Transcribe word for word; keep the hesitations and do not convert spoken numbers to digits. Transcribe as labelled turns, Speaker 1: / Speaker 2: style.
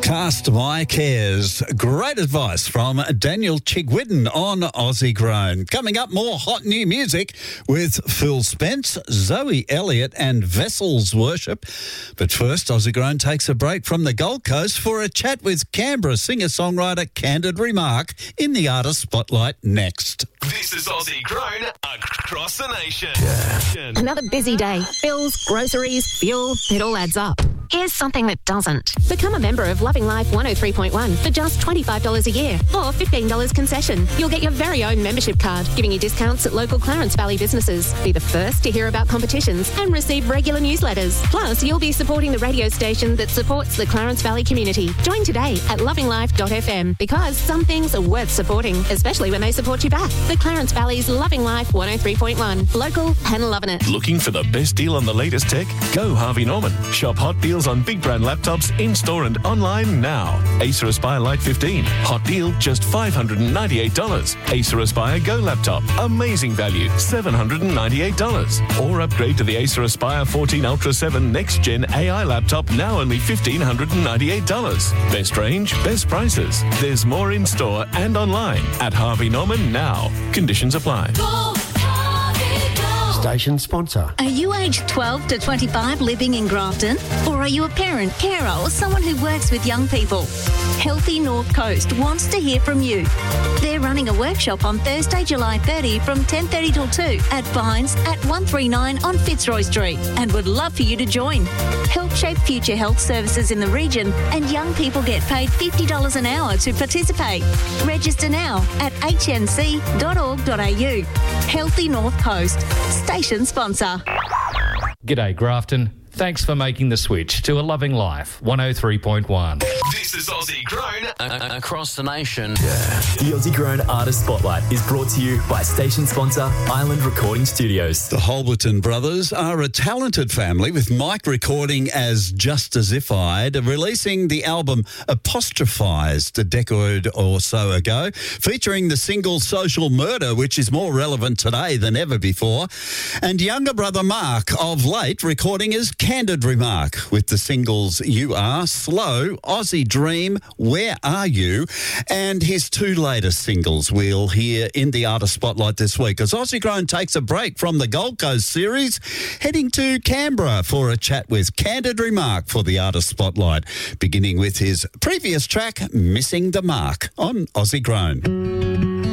Speaker 1: Cast My Cares. Great advice from Daniel Chigwidden on Aussie Grown. Coming up, more hot new music with Phil Spence, Zoe Elliott and Vessels Worship. But first, Aussie Grown takes a break from the Gold Coast for a chat with Canberra singer-songwriter Candid Remark in the Artist Spotlight next.
Speaker 2: This is Aussie Grown across the nation.
Speaker 3: Yeah. Another busy day. Bills, groceries, fuel, it all adds up. Here's something that doesn't. Become a member of Loving Life one oh three point one for just twenty-five dollars a year or fifteen dollars concession. You'll get your very own membership card, giving you discounts at local Clarence Valley businesses. Be the first to hear about competitions and receive regular newsletters. Plus, you'll be supporting the radio station that supports the Clarence Valley community. Join today at loving life dot f m because some things are worth supporting, especially when they support you back. The Clarence Valley's Loving Life one oh three point one. Local and loving it.
Speaker 2: Looking for the best deal on the latest tech? Go Harvey Norman. Shop hot deals on big brand laptops in-store and online now. Acer Aspire Lite fifteen. Hot deal, just five hundred ninety-eight dollars. Acer Aspire Go laptop. Amazing value, seven hundred ninety-eight dollars. Or upgrade to the Acer Aspire fourteen Ultra seven Next Gen A I laptop, now only one thousand five hundred ninety-eight dollars. Best range, best prices. There's more in-store and online at Harvey Norman now. Conditions apply.
Speaker 4: Go, Harvey, go.
Speaker 5: Station sponsor.
Speaker 6: Are you aged twelve to twenty-five living in Grafton? Or are you a parent, carer or someone who works with young people? Healthy North Coast wants to hear from you. They're running a workshop on Thursday, July thirtieth from ten thirty till two at Vines at one thirty-nine on Fitzroy Street and would love for you to join. Help shape future health services in the region and young people get paid fifty dollars an hour to participate. Register now at h n c dot org dot a u. Healthy North Coast. Station sponsor.
Speaker 7: G'day Grafton. Thanks for making the switch to a Loving Life one oh three point one.
Speaker 2: This is Aussie Grown a- across the nation.
Speaker 5: Yeah.
Speaker 8: The Aussie Grown Artist Spotlight is brought to you by station sponsor Island Recording Studios.
Speaker 1: The Holberton brothers are a talented family with Mike recording as Just As If I'd, releasing the album Apostrophized a decade or so ago, featuring the single Social Murder, which is more relevant today than ever before, and younger brother Mark, of late, recording as Candid Remark with the singles You Are, Slow, Aussie Dream, Where Are You, and his two latest singles we'll hear in the Artist Spotlight this week as Aussie Grown takes a break from the Gold Coast series, heading to Canberra for a chat with Candid Remark for the Artist Spotlight, beginning with his previous track, Missing the Mark, on Aussie Grown.